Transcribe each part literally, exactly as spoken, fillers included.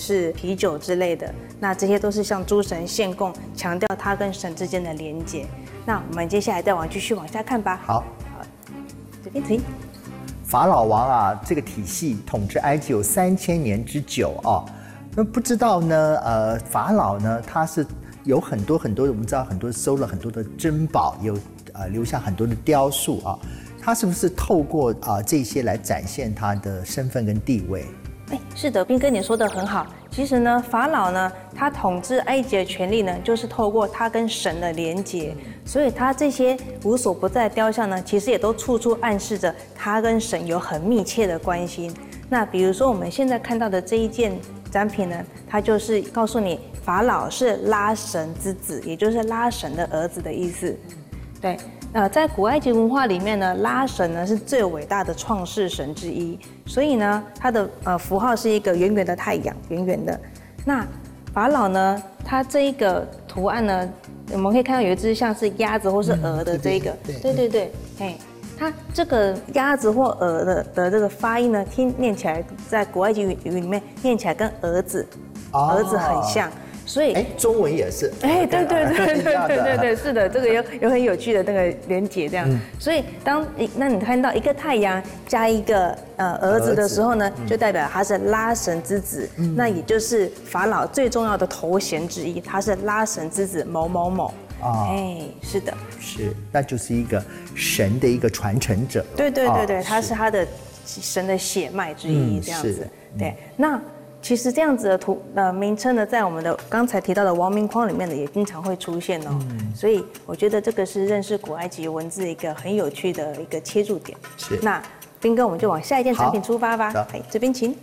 是啤酒之类的，那这些都是向诸神献供，强调他跟神之间的连结。那我们接下来再往继续往下看吧。 好， 好，这边请。 法老王啊，这个体系统治埃及有三千年之久啊。那不知道呢，呃，法老呢，他是有很多很多，我们知道很多收了很多的珍宝，有呃留下很多的雕塑啊。他是不是透过啊、呃、这些来展现他的身份跟地位？ 哎，是的，斌哥你说的很好。其实呢，法老呢，他统治埃及的权利呢，就是透过他跟神的连结，所以他这些无所不在的雕像呢，其实也都处处暗示着他跟神有很密切的关系。那比如说我们现在看到的这一件展品呢，它就是告诉你，法老是拉神之子，也就是拉神的儿子的意思。对。呃，在古埃及文化里面呢，拉神呢是最伟大的创世神之一，所以呢，它的呃符号是一个圆圆的太阳，圆圆的。那法老呢，它这一个图案呢，我们可以看到有一只像是鸭子或是鹅的这个， 嗯、 对对对，嘿，它这个鸭子或鹅的的这个发音呢，听念起来在古埃及语里面念起来跟儿子，哦、儿子很像。所以， 哎，中文也是， 哎，对对对对对对对，是的，这个有有很有趣的那个连结，这样。嗯、所以，当那你看到一个太阳加一个呃儿子的时候呢，嗯、就代表他是拉神之子，嗯、那也就是法老最重要的头衔之一，他是拉神之子某某某。哦，哎，是的， 是，那就是一个神的一个传承者。 对对对对，哦、他是他的神的血脉之一，这样子。嗯、对，那。其实这样子的图呃名称呢，在我们的刚才提到的王明框里面呢，也经常会出现哦。嗯、所以我觉得这个是认识古埃及文字一个很有趣的一个切入点。 是。 那斌哥，我们就往下一件展品出发吧。哎，这边请。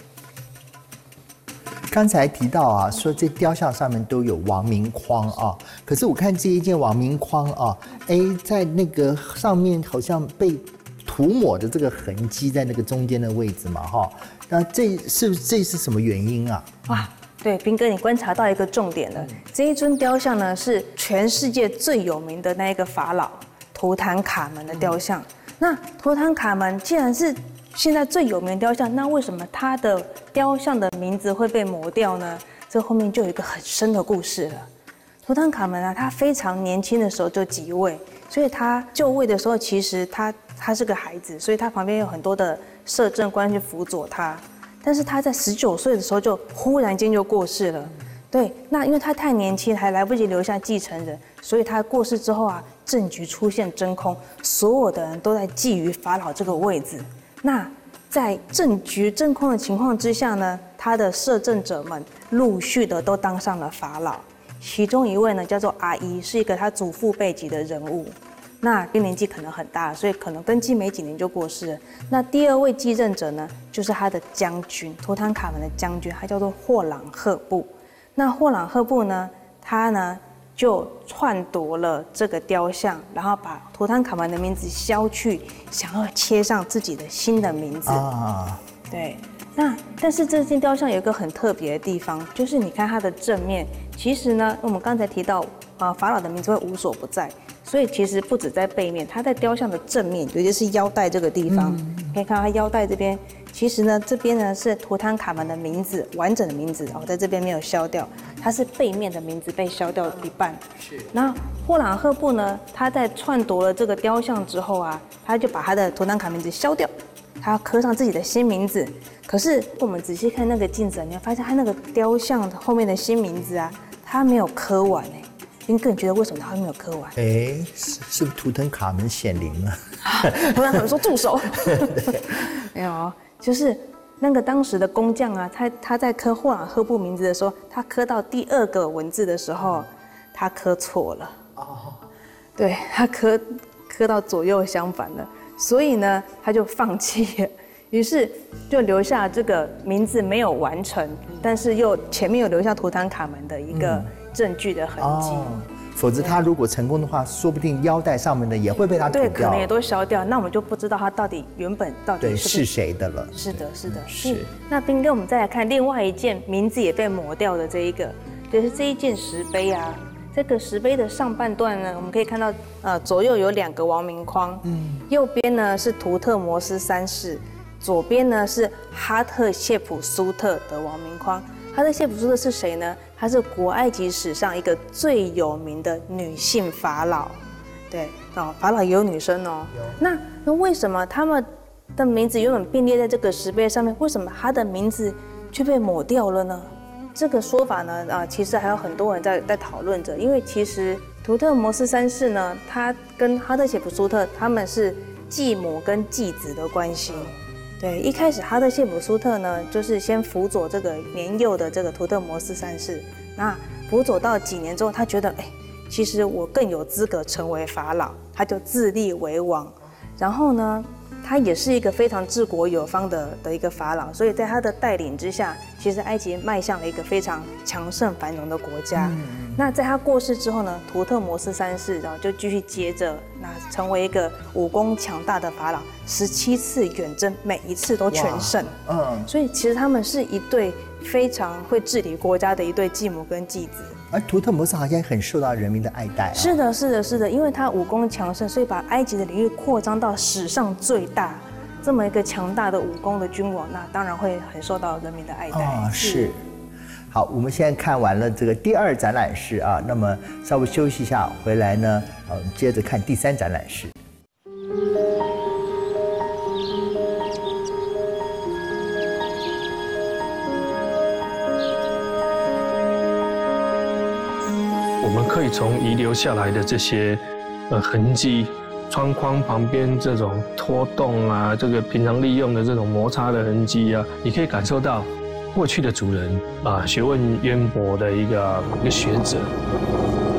刚才提到啊，说这雕像上面都有王明框啊，可是我看这一件王明框啊，哎，在那个上面好像被涂抹的这个痕迹在那个中间的位置嘛，哈。那这是这是什么原因啊？ 哇，对，斌哥，你观察到一个重点了。这一尊雕像呢，是全世界最有名的那一个法老图坦卡门的雕像。嗯、那图坦卡门既然是现在最有名的雕像，那为什么他的雕像的名字会被抹掉呢？这后面就有一个很深的故事了。图坦卡门啊，他非常年轻的时候就即位，所以他就位的时候，其实他他是个孩子，所以他旁边有很多的摄政官去辅佐他。但是他在十九岁的时候就忽然间就过世了。对，那因为他太年轻，还来不及留下继承人，所以他过世之后啊，政局出现真空，所有的人都在觊觎法老这个位置。那在政局真空的情况之下呢，他的摄政者们陆续的都当上了法老。其中一位呢叫做阿伊，是一个他祖父辈级的人物。那因为年纪可能很大，所以可能登基没几年就过世了。那第二位继任者呢，就是他的将军，图坦卡门的将军，他叫做霍朗赫布。那霍朗赫布呢，他呢就篡夺了这个雕像，然后把图坦卡门的名字削去，想要切上自己的新的名字。啊，对。那但是这件雕像有一个很特别的地方，就是你看它的正面，其实呢，我们刚才提到，呃，法老的名字会无所不在。所以其实不止在背面，它在雕像的正面，尤其是腰带这个地方，嗯、可以看到它腰带这边。其实呢，这边呢是图坦卡门的名字，完整的名字哦，在这边没有削掉，它是背面的名字被削掉一半。是。那霍朗赫布呢，他在篡夺了这个雕像之后啊，他就把他的图坦卡门名字削掉，他要刻上自己的新名字。可是我们仔细看那个镜子，你会发现他那个雕像后面的新名字啊，他没有刻完哎。您个人觉得为什么他会没有刻完？ 哎，是是不是图腾卡门显灵了？ 图腾卡门说住手。没有，就是那个当时的工匠啊，他他在刻霍朗赫布名字的时候，他刻到第二个文字的时候，他刻错了。哦，对，他刻刻到左右相反了，所以呢，他就放弃了。于是就留下这个名字没有完成，但是又前面有留下图坦卡门的一个。嗯证据的痕迹、哦， 否则他如果成功的话，说不定腰带上面的也会被他涂掉， 对，可能也都消掉。那我们就不知道他到底原本到底 是, 对是谁的了。 是的，是的， 是。 那斌哥，我们再来看另外一件名字也被抹掉的这一个，就是这一件石碑啊。这个石碑的上半段呢，我们可以看到，呃，左右有两个王明框，嗯，右边呢是图特摩斯三世，左边呢是哈特谢普苏特的王明框。 哈特谢普苏特是谁呢？她是古埃及史上一个最有名的女性法老。对，哦，法老也有女生哦。那那为什么他们的名字原本并列在这个石碑上面，为什么她的名字却被抹掉了呢？这个说法呢，啊，其实还有很多人在在讨论着，因为其实图特摩斯三世呢，他跟哈特谢普苏特他们是继母跟继子的关系。对，一开始哈特谢普苏特呢，就是先辅佐这个年幼的这个图特摩斯三世。那辅佐到几年之后，他觉得，哎，其实我更有资格成为法老，他就自立为王。然后呢，他也是一个非常治国有方的的一个法老，所以在他的带领之下，其实埃及迈向了一个非常强盛繁荣的国家。嗯、那在他过世之后呢，图特摩斯三世然后就继续接着，那成为一个武功强大的法老，十七次远征，每一次都全胜。嗯，所以其实他们是一对非常会治理国家的一对继母跟继子。 而图特摩斯好像很受到人民的爱戴、哦。 是的，是的，是的，因为他武功强盛，所以把埃及的领域扩张到史上最大。这么一个强大的武功的君王，那当然会很受到人民的爱戴。 哦，是。好，我们现在看完了这个第二展览室啊，那么稍微休息一下，回来呢，呃，接着看第三展览室。 我们可以从遗留下来的这些呃痕迹，窗框旁边这种拖动啊，这个平常利用的这种摩擦的痕迹啊，你可以感受到过去的主人啊学问渊博的一个一个学者。